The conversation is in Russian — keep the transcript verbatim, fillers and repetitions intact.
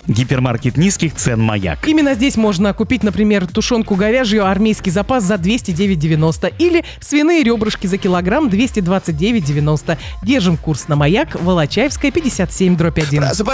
Гипермаркет низких цен «Маяк». Именно здесь можно купить, например, тушенку говяжью «Армейский запас» за двести девять девяносто или свиные ребрышки за килограмм двести двадцать девять девяносто. Держим курс на «Маяк», Волочаевская, пятьдесят семь дробь один.